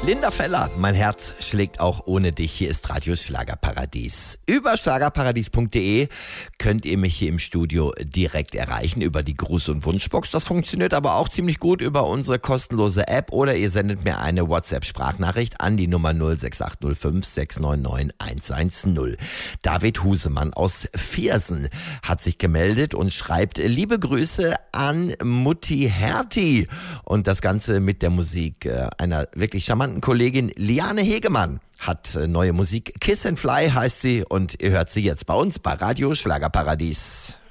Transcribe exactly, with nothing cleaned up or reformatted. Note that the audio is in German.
Linda Feller, mein Herz schlägt auch ohne dich. Hier ist Radio Schlagerparadies. Über schlagerparadies punkt de könnt ihr mich hier im Studio direkt erreichen über die Gruß- und Wunschbox. Das funktioniert aber auch ziemlich gut über unsere kostenlose App oder ihr sendet mir eine WhatsApp-Sprachnachricht an die Nummer null sechs acht null fünf sechs neun neun eins eins null. David Husemann aus Viersen hat sich gemeldet und schreibt: Liebe Grüße an Mutti Herti. Und das Ganze mit der Musik einer wirklich charmanten Kollegin Liane Hegemann hat neue Musik. Kiss and Fly heißt sie und ihr hört sie jetzt bei uns bei Radio Schlagerparadies.